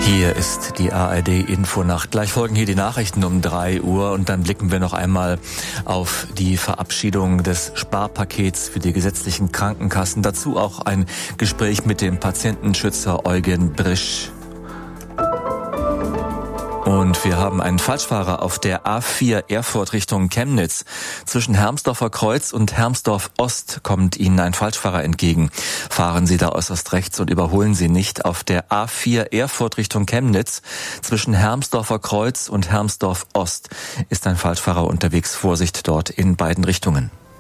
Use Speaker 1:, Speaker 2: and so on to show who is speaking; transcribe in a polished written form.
Speaker 1: Hier ist die ARD-Infonacht. Gleich folgen hier die Nachrichten um 3 Uhr und dann blicken wir noch einmal auf die Verabschiedung des Sparpakets für die gesetzlichen Krankenkassen. Dazu auch ein Gespräch mit dem Patientenschützer Eugen Brisch. Und wir haben einen Falschfahrer auf der A4 Erfurt Richtung Chemnitz. Zwischen Hermsdorfer Kreuz und Hermsdorf Ost kommt Ihnen ein Falschfahrer entgegen. Fahren Sie da äußerst rechts und überholen Sie nicht. Auf der A4 Erfurt Richtung Chemnitz zwischen Hermsdorfer Kreuz und Hermsdorf Ost ist ein Falschfahrer unterwegs. Vorsicht dort in beiden Richtungen.